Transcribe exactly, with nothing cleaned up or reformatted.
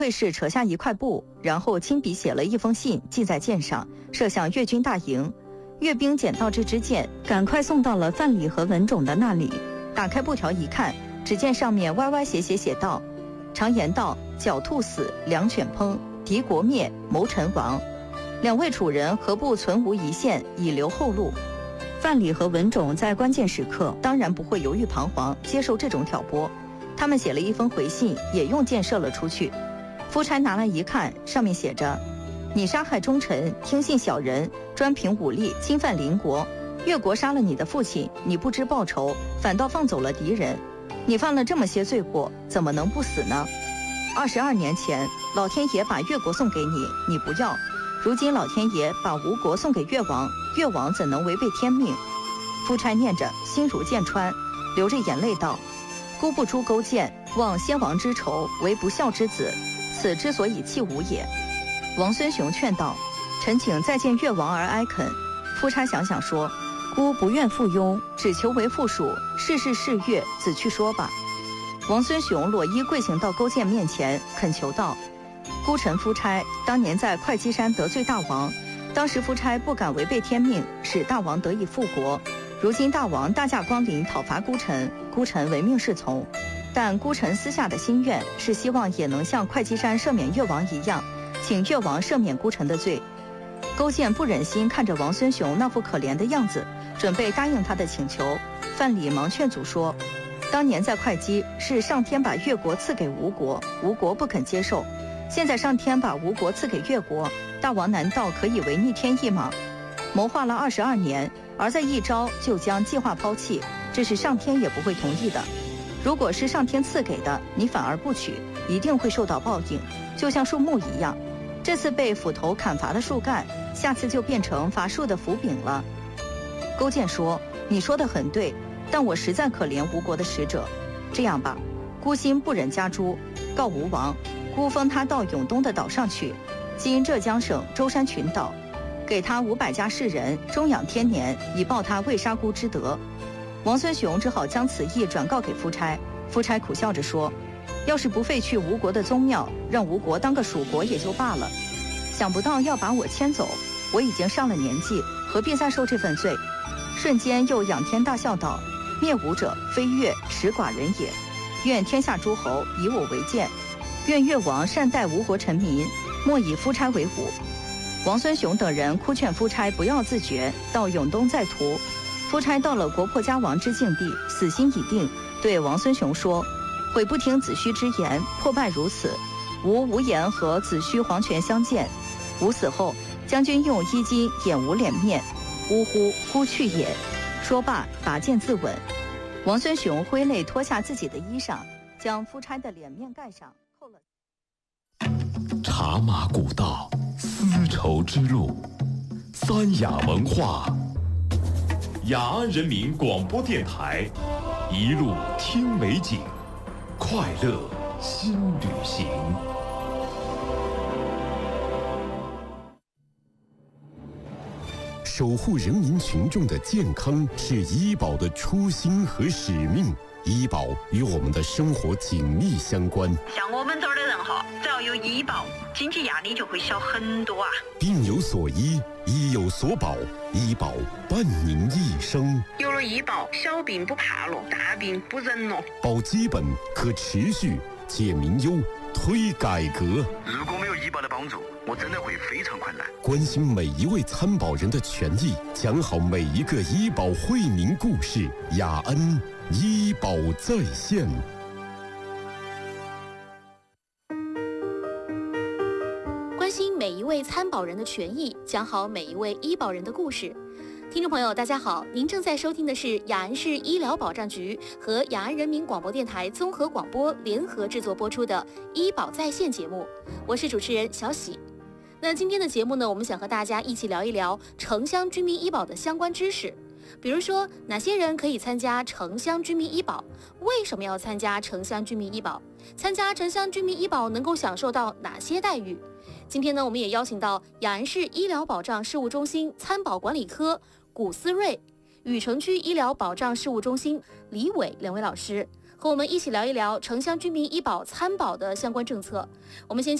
卫士扯下一块布，然后亲笔写了一封信，系在箭上，射向越军大营。阅兵捡到这支箭，赶快送到了范蠡和文种的那里。打开布条一看，只见上面歪歪斜斜写道：常言道，狡兔死，良犬烹，敌国灭，谋臣亡。两位楚人何不存无一线，以留后路？范蠡和文种在关键时刻当然不会犹豫彷徨，接受这种挑拨。他们写了一封回信，也用箭射了出去。夫差拿来一看，上面写着：你杀害忠臣，听信小人，专凭武力侵犯邻国。越国杀了你的父亲，你不知报仇，反倒放走了敌人。你犯了这么些罪过，怎么能不死呢？二十二年前，老天爷把越国送给你，你不要；如今老天爷把吴国送给越王，越王怎能违背天命？夫差念着，心如剑穿，流着眼泪道：孤不诛勾践，忘先王之仇，为不孝之子，此之所以弃吴也。王孙雄劝道：臣请再见越王而哀恳。夫差想想说：孤不愿附庸，只求为附属，事事是越，子去说吧。王孙雄裸衣跪行到勾践面前，恳求道：孤臣夫差当年在会稽山得罪大王，当时夫差不敢违背天命，使大王得以复国。如今大王大驾光临讨伐孤臣，孤臣唯命是从。但孤臣私下的心愿是希望也能像会稽山赦免越王一样，请越王赦免孤臣的罪。勾践不忍心看着王孙雄那副可怜的样子，准备答应他的请求。范蠡忙劝阻说：当年在会稽是上天把越国赐给吴国，吴国不肯接受，现在上天把吴国赐给越国，大王难道可以违逆天意吗？谋划了二十二年，而在一朝就将计划抛弃，这是上天也不会同意的。如果是上天赐给的，你反而不取，一定会受到报应，就像树木一样，这次被斧头砍伐了树干，下次就变成伐树的斧柄了。勾践说：你说的很对，但我实在可怜吴国的使者。这样吧，孤心不忍加诛，告吴王，孤封他到永东的岛上去，今浙江省舟山群岛，给他五百家士人，终养天年，以报他未杀孤之德。王孙雄只好将此意转告给夫差。夫差苦笑着说：要是不废去吴国的宗庙，让吴国当个属国也就罢了，想不到要把我迁走，我已经上了年纪，何必再受这份罪？瞬间又仰天大笑道：灭吴者，非越，使寡人也。愿天下诸侯以我为鉴，愿越王善待吴国臣民，莫以夫差为伍。王孙雄等人哭劝夫差不要自绝，到永东再图。夫差到了国破家亡之境地，死心已定，对王孙雄说：悔不听子虚之言，破败如此，吾无颜和子虚黄泉相见。吾死后，将军用衣襟掩吾脸面，呜呼，孤去也。说罢，拔剑自刎。王孙雄挥泪脱下自己的衣裳，将夫差的脸面盖上，扣了。 茶马古道，丝绸之路，三雅文化。雅安人民广播电台，一路听美景，快乐新旅行。守护人民群众的健康是医保的初心和使命，医保与我们的生活紧密相关。 像我们这儿的人哈，只要有医保，经济压力就会小很多啊。 病有所医，医有所保，医保伴您一生。 有了医保，小病不怕了，大病不忍了。 保基本，可持续，解民忧，推改革。 如果没有医保的帮助，我真的会非常困难。 关心每一位参保人的权益，讲好每一个医保惠民故事。雅安医保在线。 关心每一位参保人的权益，讲好每一位医保人的故事。听众朋友，大家好，您正在收听的是雅安市医疗保障局和雅安人民广播电台综合广播联合制作播出的医保在线节目，我是主持人小喜。那今天的节目呢，我们想和大家一起聊一聊城乡居民医保的相关知识，比如说哪些人可以参加城乡居民医保，为什么要参加城乡居民医保，参加城乡居民医保能够享受到哪些待遇。今天呢，我们也邀请到雅安市医疗保障事务中心参保管理科古思睿、禹城区医疗保障事务中心李伟两位老师， 和我们一起聊一聊城乡居民医保参保的相关政策。我们先。